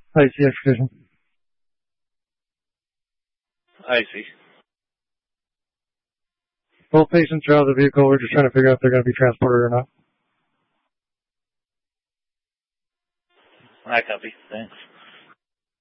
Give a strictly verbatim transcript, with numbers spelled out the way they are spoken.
I C Expedition. I see. Both patients are out of the vehicle. We're just trying to figure out if they're going to be transported or not. I copy. Thanks.